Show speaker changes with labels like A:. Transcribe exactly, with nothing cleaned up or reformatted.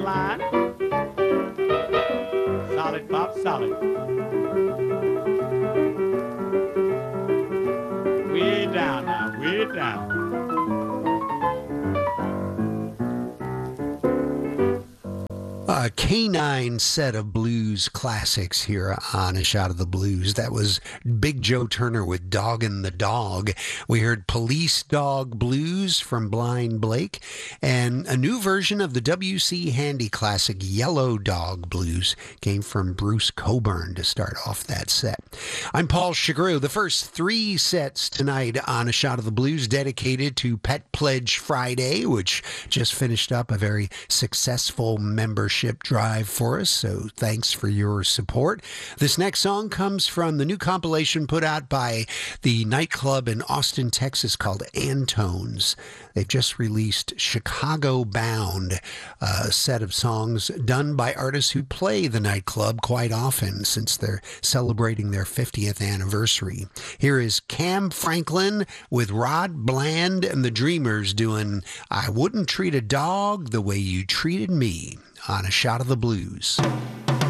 A: the line. Solid, Bob, solid. Way down now, way down.
B: A canine set of blues classics here on A Shot of the Blues. That was Big Joe Turner with Doggin' the Dog. We heard Police Dog Blues from Blind Blake, and a new version of the W C Handy classic Yellow Dog Blues came from Bruce Coburn to start off that set. I'm Paul Chagreau. The first three sets tonight on A Shot of the Blues dedicated to Pet Pledge Friday, which just finished up a very successful membership drive for us, so thanks for your support. This next song comes from the new compilation put out by the nightclub in Austin, Texas called Antones. They've just released Chicago Bound, a set of songs done by artists who play the nightclub quite often since they're celebrating their fiftieth anniversary. Here is Cam Franklin with Rod Bland and the Dreamers doing I Wouldn't Treat a Dog the Way You Treated Me on A Shot of the Blues.